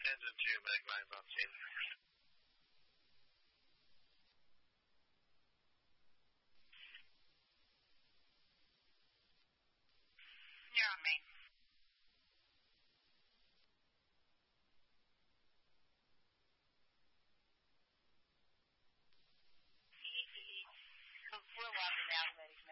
Engine 2, Meg 9's on scene. You're on main. We'll log it out, ready.